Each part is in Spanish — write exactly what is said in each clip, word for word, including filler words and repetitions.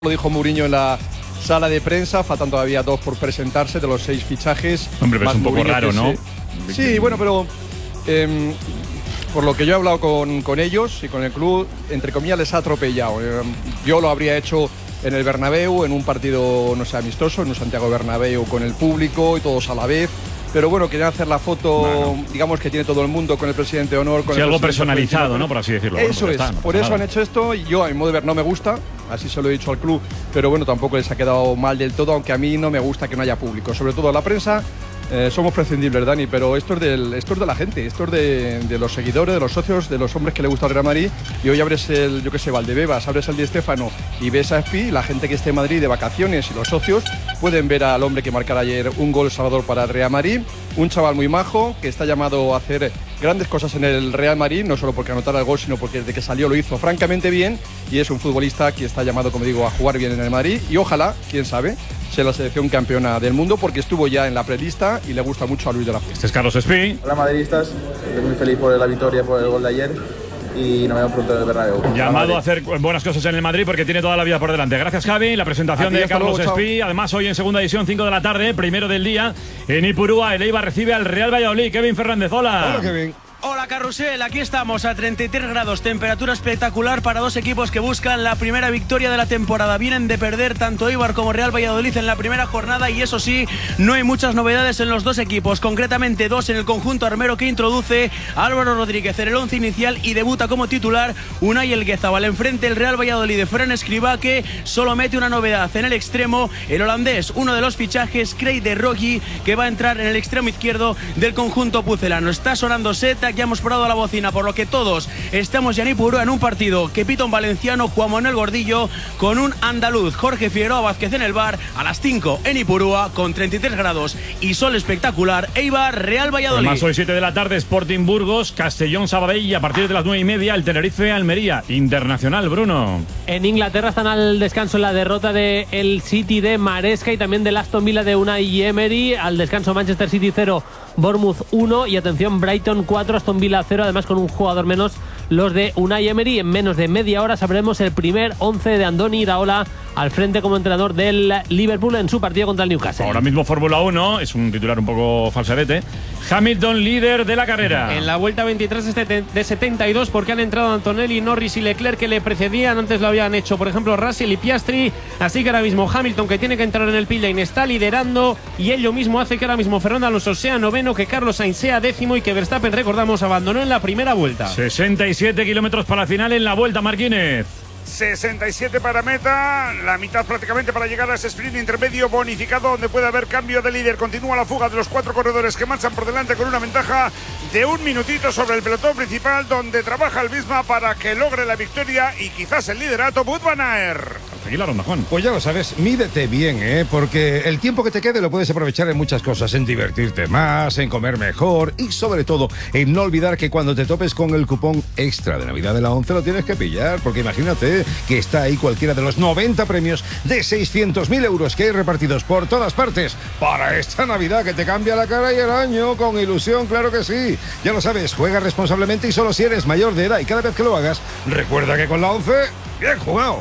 Lo dijo Mourinho en la sala de prensa, faltan todavía dos por presentarse de los seis fichajes. Hombre, pero es un poco Mourinho raro, ¿no? Se... Sí, bueno, pero eh, por lo que yo he hablado con, con ellos y con el club, entre comillas les ha atropellado. Eh, yo lo habría hecho en el Bernabéu, en un partido, no sé, amistoso, en un Santiago Bernabéu con el público y todos a la vez. Pero bueno, querían hacer la foto, bueno, digamos que tiene todo el mundo con el presidente de honor. Con sí, el algo personalizado, ¿no? Por así decirlo. Eso bueno, es, está, no por eso nada. han hecho esto. Y yo, a mi modo de ver, no me gusta, así se lo he dicho al club, pero bueno, tampoco les ha quedado mal del todo, aunque a mí no me gusta que no haya público. Sobre todo la prensa, eh, somos prescindibles, Dani, pero esto es, del, esto es de la gente, esto es de, de los seguidores, de los socios, de los hombres que le gusta el Real Madrid. Y hoy abres el, yo qué sé, Valdebebas, abres el Di Stéfano y ves a Espi, la gente que esté en Madrid de vacaciones y los socios pueden ver al hombre que marcara ayer un gol salvador para el Real Madrid. Un chaval muy majo que está llamado a hacer grandes cosas en el Real Madrid, no solo porque anotara el gol, sino porque desde que salió lo hizo francamente bien, y es un futbolista que está llamado, como digo, a jugar bien en el Madrid, y ojalá, quién sabe, sea la selección campeona del mundo, porque estuvo ya en la prelista y le gusta mucho a Luis de la Fuente. Este es Carlos Espi. Hola madridistas, estoy muy feliz por la victoria, por el gol de ayer. Y nos vemos pronto en el Bernabéu. Llamado a hacer buenas cosas en el Madrid porque tiene toda la vida por delante. Gracias, Javi. La presentación de Carlos Espi. Además, hoy en segunda edición, cinco de la tarde, primero del día, en Ipurúa, el Eibar recibe al Real Valladolid. Kevin Fernández, hola. Hola, Kevin. Hola Carrusel, aquí estamos a treinta y tres grados, temperatura espectacular para dos equipos que buscan la primera victoria de la temporada. Vienen de perder tanto Eibar como Real Valladolid en la primera jornada y eso sí, no hay muchas novedades en los dos equipos, concretamente dos en el conjunto armero que introduce Álvaro Rodríguez en el once inicial y debuta como titular Unai Elguezabal. Enfrente el Real Valladolid de Fran Escribá, que solo mete una novedad en el extremo, el holandés, uno de los fichajes, Craig de Roggi, que va a entrar en el extremo izquierdo del conjunto pucelano. Está sonando Seta, ya hemos probado la bocina, por lo que todos estamos ya en Ipurúa en un partido que pita un valenciano, Juan Manuel Gordillo, con un andaluz, Jorge Figueroa Vázquez en el bar, a las cinco en Ipurúa, con treinta y tres grados y sol espectacular. Eibar, Real Valladolid. Además, hoy siete de la tarde, Sporting Burgos, Castellón Sabadell, y a partir de las nueve y media, el Tenerife Almería. Internacional, Bruno. En Inglaterra están al descanso en la derrota del el City de Maresca y también del Aston Villa de Unai Emery. Al descanso Manchester City cero, Bournemouth uno, y atención, Brighton cuatro, Aston Villa cero, además con un jugador menos los de Unai Emery. En menos de media hora sabremos el primer once de Andoni Iraola al frente como entrenador del Liverpool en su partido contra el Newcastle. Ahora mismo Fórmula uno, es un titular un poco falsarete. Hamilton, líder de la carrera. En la vuelta veintitrés de setenta y dos, porque han entrado Antonelli, Norris y Leclerc, que le precedían. Antes lo habían hecho, por ejemplo, Russell y Piastri. Así que ahora mismo Hamilton, que tiene que entrar en el pit lane, está liderando, y ello mismo hace que ahora mismo Fernando Alonso sea noveno, que Carlos Sainz sea décimo y que Verstappen, recordamos, abandonó en la primera vuelta. sesenta y siete kilómetros para la final en la Vuelta, Marquínez. sesenta y siete para meta, la mitad prácticamente para llegar a ese sprint intermedio bonificado donde puede haber cambio de líder. Continúa la fuga de los cuatro corredores que marchan por delante con una ventaja de un minutito sobre el pelotón principal, donde trabaja el Visma para que logre la victoria y quizás el liderato. Wout van Aert. Hasta aquí la ronda, Juan. Pues ya lo sabes, mídete bien, ¿eh? Porque el tiempo que te quede lo puedes aprovechar en muchas cosas, en divertirte más, en comer mejor y sobre todo en no olvidar que cuando te topes con el cupón extra de Navidad de la once lo tienes que pillar, porque imagínate que está ahí cualquiera de los noventa premios de seiscientos mil euros que hay repartidos por todas partes para esta Navidad que te cambia la cara y el año con ilusión, claro que sí. Ya lo sabes, juega responsablemente y solo si eres mayor de edad, y cada vez que lo hagas, recuerda que con la once, bien jugado.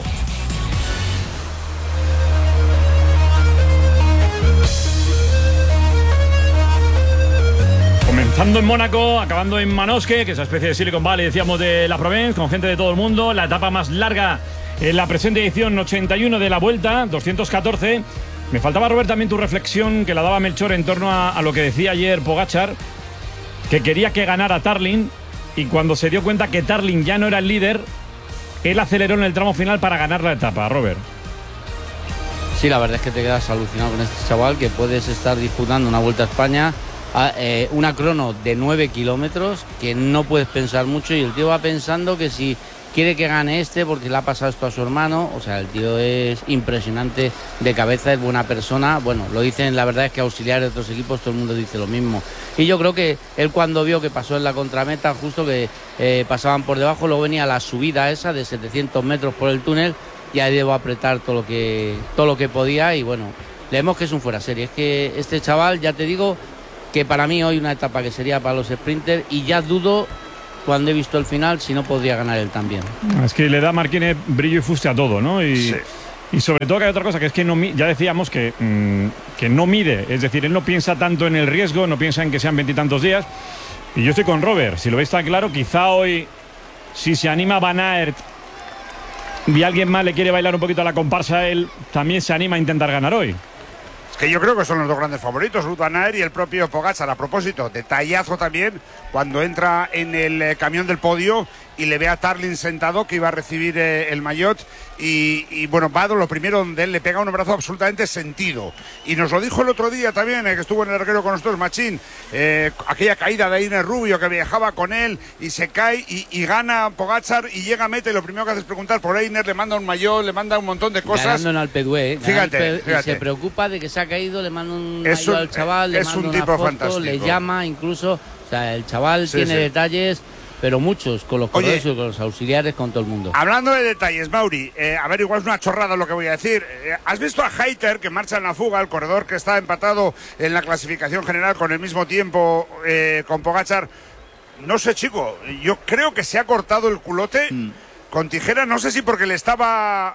Comenzando en Mónaco, acabando en Manosque, que es esa especie de Silicon Valley, decíamos, de la Provence, con gente de todo el mundo. La etapa más larga en la presente edición ochenta y uno de la Vuelta, doscientos catorce. Me faltaba, Robert, también tu reflexión, que la daba Melchor, en torno a, a lo que decía ayer Pogačar, que quería que ganara Tarling, y cuando se dio cuenta que Tarling ya no era el líder, él aceleró en el tramo final para ganar la etapa, Robert. Sí, la verdad es que te quedas alucinado con este chaval, que puedes estar disputando una Vuelta a España, a, eh, una crono de nueve kilómetros, que no puedes pensar mucho, y el tío va pensando que si quiere que gane este porque le ha pasado esto a su hermano. O sea, el tío es impresionante de cabeza, es buena persona. Bueno, lo dicen, la verdad es que auxiliares de otros equipos, todo el mundo dice lo mismo. Y yo creo que él, cuando vio que pasó en la contrameta, justo que eh, pasaban por debajo, luego venía la subida esa de setecientos metros por el túnel, y ahí debo apretar todo lo que, todo lo que podía, y bueno, le vemos que es un fuera serie. Es que este chaval, ya te digo, que para mí hoy una etapa que sería para los sprinters, y ya dudo, cuando he visto el final, si no podría ganar él también. Es que le da Marquínez brillo y fuste a todo, ¿no? Y sí. Y sobre todo que hay otra cosa, que es que no, ya decíamos que, mmm, que no mide, es decir, él no piensa tanto en el riesgo, no piensa en que sean veintitantos días. Y yo estoy con Robert, si lo veis tan claro, quizá hoy, si se anima Van Aert y alguien más le quiere bailar un poquito a la comparsa a él, también se anima a intentar ganar hoy. Es que yo creo que son los dos grandes favoritos, Wout van Aert y el propio Pogačar. A propósito, detallazo también cuando entra en el eh, camión del podio y le ve a Tarlin sentado, que iba a recibir eh, el maillot, y, y bueno, Vado lo primero donde él le pega un abrazo absolutamente sentido. Y nos lo dijo el otro día también, eh, que estuvo en el arquero con nosotros, Machín, eh, aquella caída de Iner Rubio que viajaba con él y se cae y, y gana Pogačar y llega a meta y lo primero que hace es preguntar por Einer, le manda un maillot, le manda un montón de cosas. Ganando en Alpedue, ¿eh? Fíjate, Alpe, fíjate. Y se preocupa de que se ha caído, le manda un es maillot un, al chaval, le es manda un una tipo foto, fantástico. le llama incluso, o sea, el chaval Sí, tiene sí. detalles, pero muchos, con los corredores y con los auxiliares, con todo el mundo. Hablando de detalles, Mauri, eh, a ver, igual es una chorrada lo que voy a decir. Eh, ¿Has visto a Hayter, que marcha en la fuga, el corredor que está empatado en la clasificación general con el mismo tiempo eh, con Pogačar? No sé, chico, yo creo que se ha cortado el culote mm. con tijera, no sé si porque le estaba...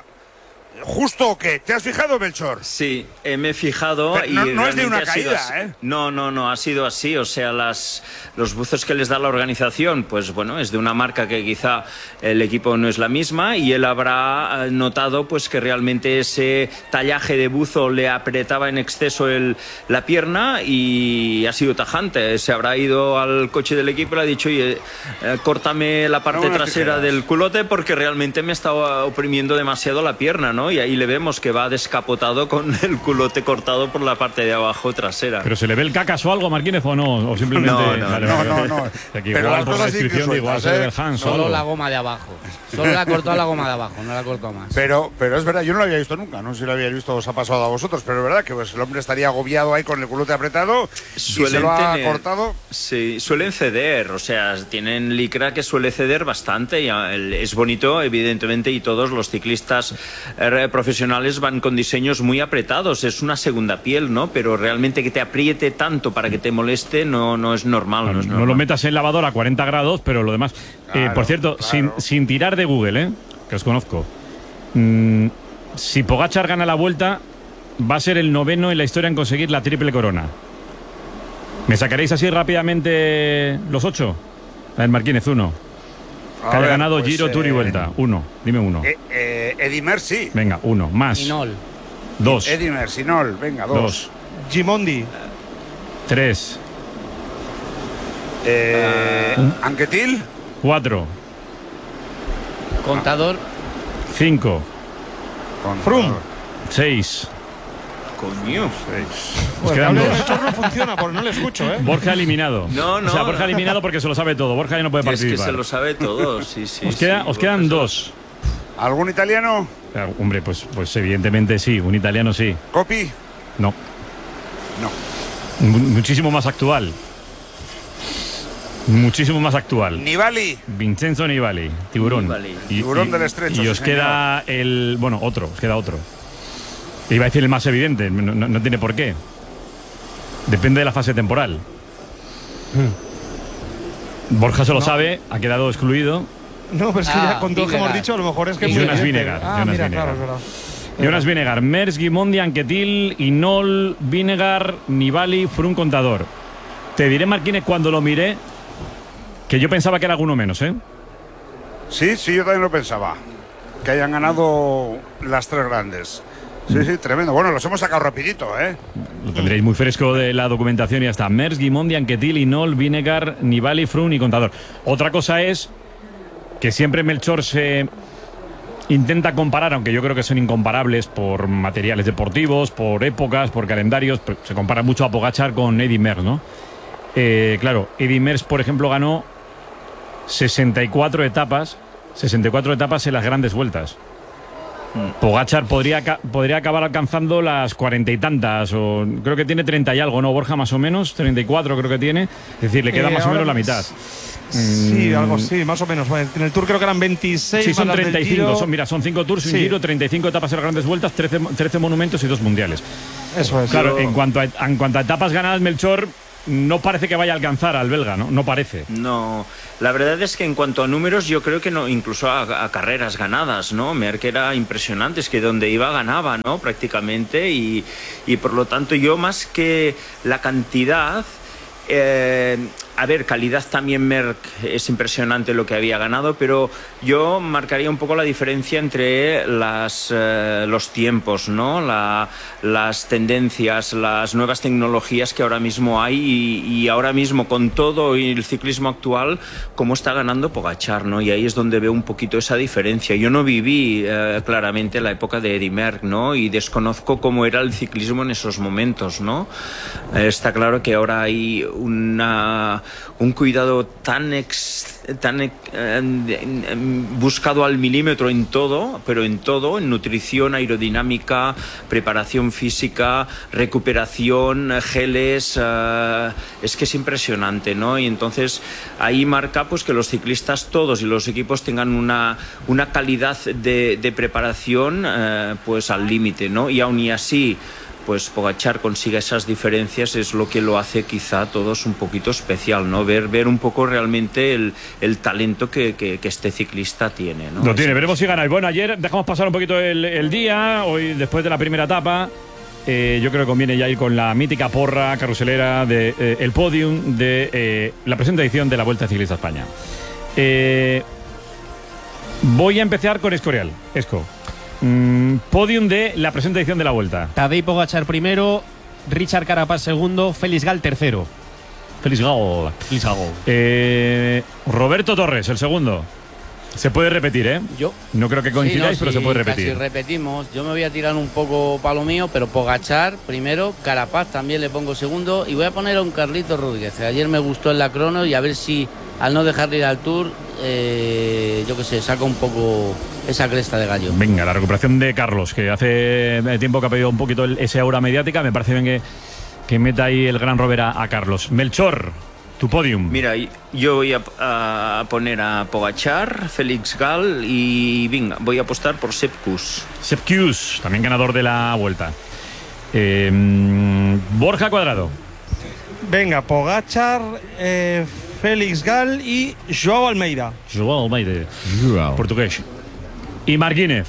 ¿Justo o qué? ¿Te has fijado, Melchor? Sí, eh, me he fijado. Pero y no, no es de una caída, ¿eh? No, no, no, ha sido así. O sea, las, los buzos que les da la organización, pues bueno, es de una marca que quizá el equipo no es la misma y él habrá notado pues que realmente ese tallaje de buzo le apretaba en exceso el, la pierna y ha sido tajante. Se habrá ido al coche del equipo y le ha dicho, oye, eh, córtame la parte no, trasera tijeras. del culote porque realmente me estaba oprimiendo demasiado la pierna, ¿no? Y ahí le vemos que va descapotado con el culote cortado por la parte de abajo trasera. ¿Pero se le ve el cacas o algo, Martínez, o no? O simplemente... No, no, vale, no, vale, no, vale. no. O sea, que Pero igual las por la cosas sí que descripción de igual sueltas, se le ve ¿eh? el Hans o Solo algo. la goma de abajo. Solo le ha cortado la goma de abajo, no la ha cortado más. Pero, pero es verdad, yo no lo había visto nunca, no sé si lo había visto, os ha pasado a vosotros, pero es verdad que pues, el hombre estaría agobiado ahí con el culote apretado y se lo ha tener, cortado. Sí, suelen ceder, o sea, tienen licra que suele ceder bastante. Y es bonito, evidentemente, y todos los ciclistas eh, profesionales van con diseños muy apretados. Es una segunda piel, ¿no? Pero realmente que te apriete tanto para que te moleste no, no es normal. No, es normal. No lo metas en lavadora a cuarenta grados, pero lo demás... Claro, eh, por cierto, claro. sin, sin tirar de Google, ¿eh? Que os conozco. Mm, si Pogačar gana la Vuelta, va a ser el noveno en la historia en conseguir la triple corona. ¿Me sacaréis así rápidamente los ocho? A ver, Martínez, uno. A Que haya ver, ganado pues, Giro, Tour y eh, Vuelta. Uno. Dime uno. Eh, eh, Edimer sí. Venga, uno. Más. Inol. Dos. Edimer, Sinol, venga, dos. Dos. Gimondi. Tres. Eh, Anquetil. Cuatro. Contador. Cinco. Frum. Seis. Coño. Os quedan El dos. Melchor no funciona porque no le escucho, ¿eh? Borja eliminado. No, no. O sea, Borja eliminado porque se lo sabe todo. Borja ya no puede Es que participar. se lo sabe todo, sí, sí. Os, queda- sí, os quedan Borja. dos. ¿Algún italiano? Ah, hombre, pues, pues evidentemente sí. Un italiano sí. ¿Copi? No. No. Mu- Muchísimo más actual. Muchísimo más actual. Nibali. Vincenzo Nibali, tiburón. Nibali. Y, Tiburón y- del estrecho, Y sí, os señor. queda el. Bueno, otro, os queda otro. Iba a decir el más evidente, no, no- no tiene por qué. Depende de la fase temporal. Borja se lo sabe, ha quedado excluido. No, pero es que Ah, ya con todo lo que hemos Vinegar. dicho, a lo mejor es que es Jonas muy evidente. Vinegar, Ah, Jonas mira, Vinegar. claro, es verdad. Jonas Vinegar, Merckx, Gimondi, Anquetil, Inol, Vinegar, Nibali, Froome, Contador. Te diré, Marquínez, cuando lo miré, que yo pensaba que era alguno menos, ¿eh? Sí, sí, yo también lo pensaba. Que hayan ganado las tres grandes. Sí, sí, tremendo. Bueno, los hemos sacado rapidito, ¿eh? Lo tendréis muy fresco de la documentación y ya está. Merckx, Gimondi, Anquetil, Inol, Vinegar, Nibali, Froome y Contador. Otra cosa es que siempre Melchor se intenta comparar, aunque yo creo que son incomparables por materiales deportivos, por épocas, por calendarios. Pero se compara mucho a Pogačar con Eddy Merckx, ¿no? Eh, claro, Eddy Merckx, por ejemplo, ganó sesenta y cuatro etapas, sesenta y cuatro etapas en las grandes vueltas. Pogačar podría, ca- podría acabar alcanzando las cuarenta y tantas, o creo que tiene treinta y algo, ¿no? Borja, más o menos, treinta y cuatro creo que tiene. Es decir, le queda Eh, más o ahora menos la es- mitad. Sí, Mm. algo así, más o menos. Vale, en el Tour creo que eran veintiséis. Sí, son más las del treinta y cinco. Giro. Son, mira, son cinco tours, un Sí. giro, treinta y cinco etapas en las grandes vueltas, trece, trece monumentos y dos mundiales. Eso es. Claro, Yo- en cuanto, a, en cuanto a etapas ganadas, Melchor, no parece que vaya a alcanzar al belga, ¿no? No parece. No, la verdad es que en cuanto a números yo creo que no, incluso a, a carreras ganadas, ¿no? Merck era impresionante, es que donde iba ganaba, ¿no? Prácticamente y, y por lo tanto yo más que la cantidad... Eh, a ver, calidad también Merck es impresionante lo que había ganado, pero yo marcaría un poco la diferencia entre las, eh, los tiempos, ¿no? La, las tendencias, las nuevas tecnologías que ahora mismo hay y, y ahora mismo con todo el ciclismo actual, cómo está ganando Pogačar, ¿no? Y ahí es donde veo un poquito esa diferencia. Yo no viví eh, claramente la época de Eddy Merck, ¿no? Y desconozco cómo era el ciclismo en esos momentos, ¿no? Eh, está claro que ahora hay una... un cuidado tan, ex, tan eh, buscado al milímetro en todo, pero en todo, en nutrición, aerodinámica, preparación física, recuperación, geles, eh, es que es impresionante, ¿no? Y entonces ahí marca pues que los ciclistas todos y los equipos tengan una, una calidad de, de preparación eh, pues al límite, ¿no? Y aún y así pues Pogačar consiga esas diferencias es lo que lo hace quizá a todos un poquito especial, ¿no? Ver, ver un poco realmente el, el talento que, que, que este ciclista tiene, ¿no? Lo tiene, veremos si gana. Y bueno, ayer dejamos pasar un poquito el, el día, hoy después de la primera etapa, eh, yo creo que conviene ya ir con la mítica porra carruselera de eh, el podium de eh, la presente edición de la Vuelta Ciclista a España. Eh, voy a empezar con Escorial. Esco. Mm, podium de la presente edición de la Vuelta. Tadej Pogačar primero, Richard Carapaz segundo, Félix Gal tercero. Félix Gal. Félix Gal. Eh, Roberto Torres, el segundo. Se puede repetir, ¿eh? Yo. No creo que coincidáis, sí, no, pero sí, se puede repetir. Casi repetimos. Yo me voy a tirar un poco para lo mío, pero Pogačar primero, Carapaz también le pongo segundo y voy a poner a un Carlito Rodríguez. Ayer me gustó en la crono y a ver si al no dejarle ir al Tour, eh, yo qué sé, saca un poco esa cresta de gallo. Venga, la recuperación de Carlos, que hace tiempo que ha pedido un poquito el, ese aura mediática. Me parece bien que, que meta ahí el gran Rover a, a Carlos. Melchor, tu podium. Mira, yo voy a, a poner a Pogačar, Félix Gal y venga, voy a apostar por Sepp Kuss. Sepp Kuss, también ganador de la Vuelta. Eh, Borja Cuadrado. Venga, Pogačar, eh, Félix Gal y Joao Almeida. Joao Almeida. Joao. Portugués. Y Marquínez.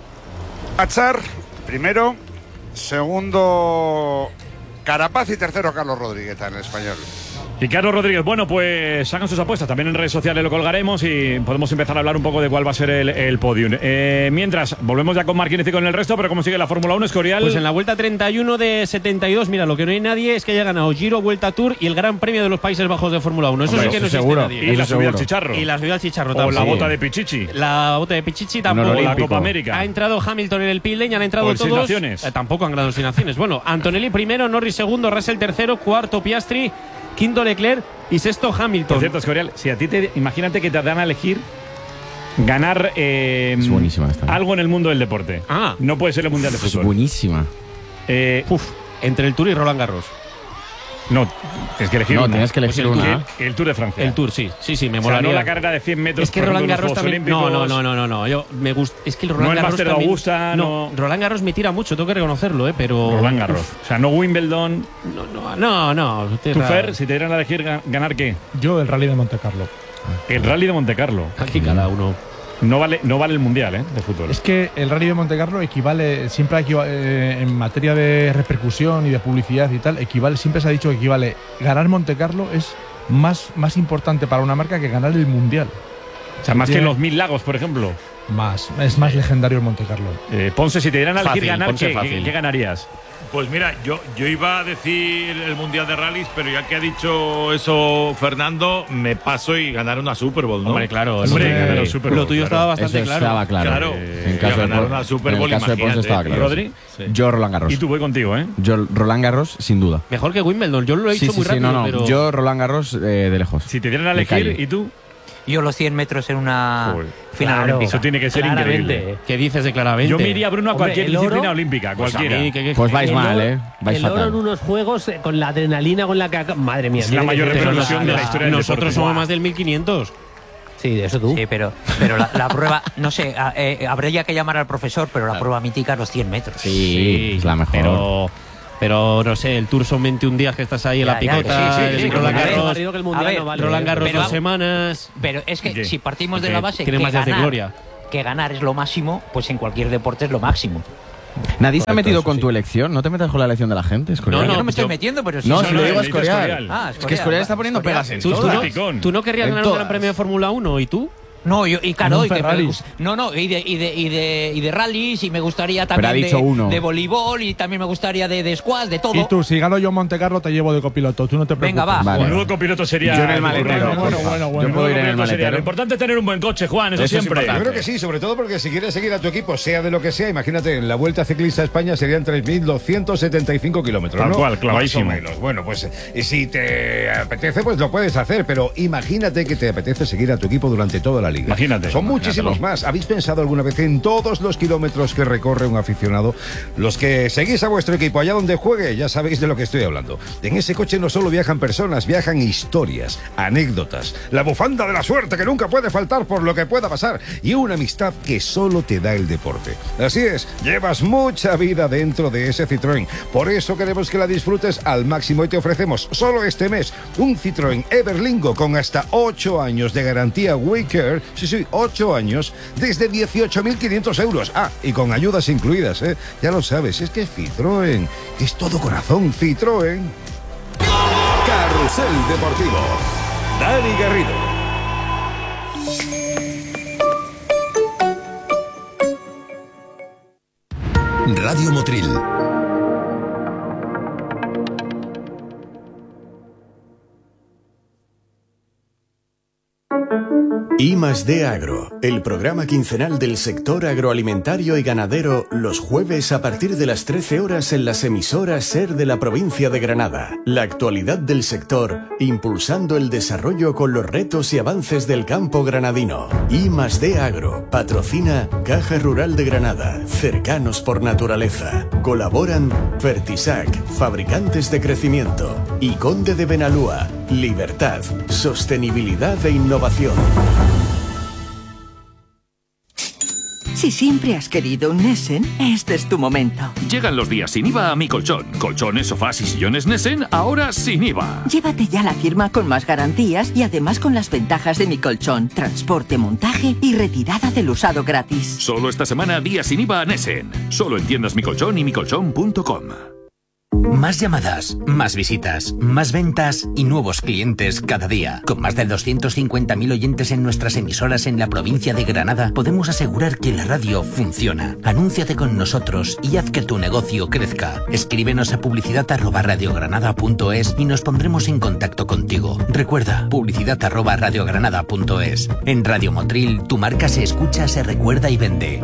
Pogačar, primero. Segundo, Carapaz y tercero, Carlos Rodríguez en el español. Y Carlos Rodríguez, bueno, pues hagan sus apuestas. También en redes sociales lo colgaremos y podemos empezar a hablar un poco de cuál va a ser el, el podium. Eh, mientras, volvemos ya con Marquínez y con el resto, pero ¿cómo sigue la Fórmula uno, Escorial? Pues en la Vuelta treinta y uno de setenta y dos, mira, lo que no hay nadie es que haya ganado Giro, Vuelta Tour y el Gran Premio de los Países Bajos de Fórmula uno. Eso Hombre, sí que no existe seguro. nadie. Y la subida al chicharro. Y la subida al chicharro O también. la bota de Pichichi. La bota de Pichichi tampoco. O la Copa América. Ha entrado Hamilton en el pit lane, han entrado O el todos. Seis Naciones. Eh, tampoco han ganado sin naciones. Bueno, Antonelli primero, Norris segundo, Russell tercero, cuarto Piastri, quinto Leclerc y sexto Hamilton. Por cierto, Escorial, si a ti te. Imagínate que te dan a elegir ganar eh, Es buenísima esta. algo en el mundo del deporte. Ah. No puede ser el Mundial de Es Fútbol. buenísima. Eh, Uf, entre el Tour y Roland Garros. No, tienes que elegir No, una. tienes que elegir Pues el una. Tour. El, el Tour de Francia. El Tour, sí, sí, sí, me O sea, molaría. no la carrera de cien metros. Es que por Roland ejemplo, en los Garros Juegos también. No, Olímpicos. no, no, no, no. Yo me gusta. Es que el Roland No el Garros Master de también- Augusta, no. Roland Garros me tira mucho, tengo que reconocerlo, eh, pero. Roland Garros. O sea, no Wimbledon. No, no, no. no Tú, Fer, si te dieran a elegir ga- ganar qué? Yo el Rally de Monte Carlo. El Rally de Monte Carlo. Aquí cada uno. No vale, no vale el Mundial, ¿eh? De fútbol. Es que el Rally de Monte Carlo equivale, siempre equiva- eh, en materia de repercusión y de publicidad y tal, equivale, siempre se ha dicho que equivale. Ganar Monte Carlo es más, más importante para una marca que ganar el Mundial. O sea, más Tiene- que en los mil lagos, por ejemplo. Más, es más legendario el Monte Carlo. Eh, Ponce, si te dieran a elegir Fácil, ganar, Ponce ¿qué, fácil. qué- qué ganarías? Pues mira, yo, yo iba a decir el Mundial de Rallys, pero ya que ha dicho eso Fernando, me paso y ganar una Super Bowl, ¿no? Hombre, claro. Hombre, sí, ganar un Super Bowl, lo tuyo claro. estaba bastante Eso claro. estaba claro. Claro. En Y caso a de ganar Pon- una Super en Bowl, el caso de Ponce imagínate, estaba tío. claro. ¿Rodri? Sí. Yo Roland Garros. Y tú voy contigo, ¿eh? Yo Roland Garros, sin duda. Mejor que Wimbledon. Yo lo he Sí, dicho sí, muy sí, rápido, no, no. pero. Yo Roland Garros eh, de lejos. Si te dieran a De elegir, calle. ¿y tú? Yo los cien metros en una Joder. final Claro. olímpica. Eso tiene que ser Claramente. increíble. ¿Qué dices de claramente? Yo me iría, Bruno, a Hombre, cualquier el oro- disciplina olímpica, Pues a cualquiera. mí, que- que- Pues vais El mal, oro- ¿eh? Vais el oro fatal. en unos juegos eh, con la adrenalina con la que. ac- Madre mía. Es la tiene que mayor ser repercusión una- de la historia del Nosotros deporte. somos Buah. más del mil quinientos. Sí, de eso tú. Sí, pero, pero la, la prueba, no sé, a- eh, habría que llamar al profesor, pero la prueba mítica es los cien metros. Sí, es la mejor. Pero Pero no sé, el Tour son veintiún días que estás ahí en Ya, la ya, picota, sí, sí, sí, el sí, Roland a ver, Garros, que el mundial a ver, no vale. Roland Garros Pero- dos semanas. Pero es que ¿Qué? si partimos de ¿Qué? la base ¿Quiere que más días de ganar, gloria? que ganar es lo máximo, pues en cualquier deporte es lo máximo. Nadie se ha metido eso con sí. tu elección. No te metas con la elección de la gente, Escorial. No, no, Yo no me estoy yo- metiendo, pero sí. No, soy- si lo digo a Escorial, Escorial. Escorial. Ah, Es que Escorial está poniendo Escorial. pegas en ¿Tú, tú todas. no, Picón. tú no querrías En ganar un todas. gran premio de Fórmula uno, ¿y tú? No, yo, y claro, En un y que- Ferrari. no, no, y de, y de, y de, y de rallies, y me gustaría Pero también ha dicho de, uno. de voleibol, y también me gustaría de, de squash, de todo. Y tú, si gano yo Monte Carlo, te llevo de copiloto. Tú no te preocupes. Venga, va. Vale. Menudo copiloto sería. Yo en el maletero. Bueno, bueno, porfa. bueno, bueno. Yo puedo ir en el Menudo copiloto sería. Lo maletero. importante es tener un buen coche, Juan, eso, Eso es siempre. importante. Yo creo que sí, sobre todo porque si quieres seguir a tu equipo, sea de lo que sea, imagínate, en la Vuelta Ciclista a España serían tres mil doscientos setenta y cinco kilómetros, Tal ¿no? cual, clavadísimo. Más o menos. Bueno, pues eh, si te apetece, pues lo puedes hacer, pero imagínate que te apetece seguir a tu equipo durante toda la liga. Imagínate. Son muchísimos Imagínatelo. más. ¿Habéis pensado alguna vez en todos los kilómetros que recorre un aficionado? Los que seguís a vuestro equipo allá donde juegue, ya sabéis de lo que estoy hablando. En ese coche no solo viajan personas, viajan historias, anécdotas, la bufanda de la suerte que nunca puede faltar por lo que pueda pasar y una amistad que solo te da el deporte. Así es, llevas mucha vida dentro de ese Citroën. Por eso queremos que la disfrutes al máximo y te ofrecemos solo este mes un Citroën Everlingo con hasta ocho años de garantía WeCare. Sí, sí, ocho años desde dieciocho mil quinientos euros. Ah, y con ayudas incluidas, ¿eh? Ya lo sabes, es que Citroën es todo corazón. Citroën. Carrusel Deportivo. Dani Garrido. Radio Motril. I más D Agro, el programa quincenal del sector agroalimentario y ganadero, los jueves a partir de las trece horas en las emisoras SER de la provincia de Granada. La actualidad del sector, impulsando el desarrollo con los retos y avances del campo granadino. I más D Agro, patrocina Caja Rural de Granada, cercanos por naturaleza. Colaboran Fertisac, fabricantes de crecimiento, y Conde de Benalúa, libertad, sostenibilidad e innovación. Si siempre has querido un Nessen, este es tu momento. Llegan los días sin I V A a Mi Colchón. Colchones, sofás y sillones Nessen, ahora sin I V A. Llévate ya la firma con más garantías y además con las ventajas de Mi Colchón. Transporte, montaje y retirada del usado gratis. Solo esta semana, día sin I V A a Nessen. Solo en tiendas Mi Colchón y mi colchón punto com. Más llamadas, más visitas, más ventas y nuevos clientes cada día. Con más de doscientos cincuenta mil oyentes en nuestras emisoras en la provincia de Granada, podemos asegurar que la radio funciona. Anúnciate con nosotros y haz que tu negocio crezca. Escríbenos a publicidad arroba radiogranada punto es y nos pondremos en contacto contigo. Recuerda, publicidad arroba radiogranada punto es. En Radio Motril, tu marca se escucha, se recuerda y vende.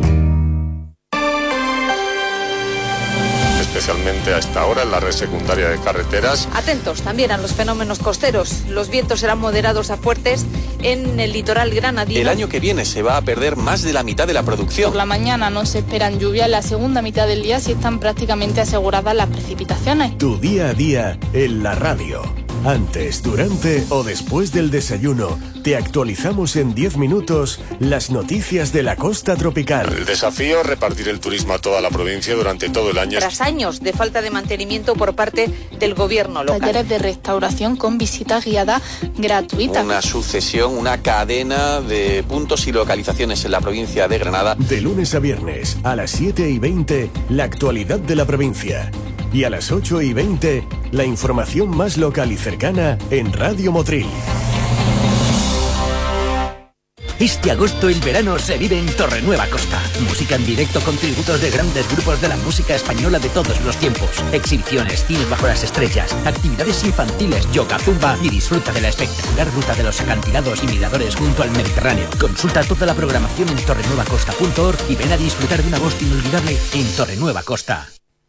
Especialmente a esta hora en la red secundaria de carreteras. Atentos también a los fenómenos costeros. Los vientos serán moderados a fuertes en el litoral granadino. El año que viene se va a perder más de la mitad de la producción. Por la mañana no se esperan lluvias, la segunda mitad del día sí están prácticamente aseguradas las precipitaciones. Tu día a día en la radio. Antes, durante o después del desayuno, te actualizamos en diez minutos las noticias de la costa tropical. El desafío, repartir el turismo a toda la provincia durante todo el año. Tras años de falta de mantenimiento por parte del gobierno local. Talleres de restauración con visita guiada gratuita. Una sucesión, una cadena de puntos y localizaciones en la provincia de Granada. De lunes a viernes, a las siete y veinte, la actualidad de la provincia. Y a las ocho y veinte, la información más local y cercana en Radio Motril. Este agosto el verano se vive en Torrenueva Costa. Música en directo con tributos de grandes grupos de la música española de todos los tiempos. Exhibiciones, cines bajo las estrellas, actividades infantiles, yoga, zumba y disfruta de la espectacular ruta de los acantilados y miradores junto al Mediterráneo. Consulta toda la programación en torrenueva costa punto org y ven a disfrutar de un agosto inolvidable en Torrenueva Costa.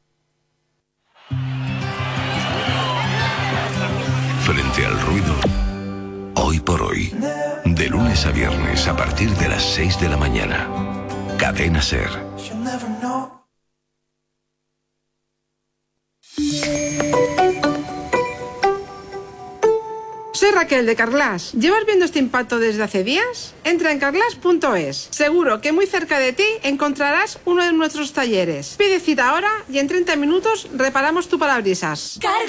Frente al ruido, hoy por hoy, de lunes a viernes a partir de las seis de la mañana. Cadena SER. soy Raquel de Carglass. ¿Llevas viendo este impacto desde hace días? Entra en carglass punto es. Seguro que muy cerca de ti encontrarás uno de nuestros talleres. Pide cita ahora y en treinta minutos reparamos tu parabrisas.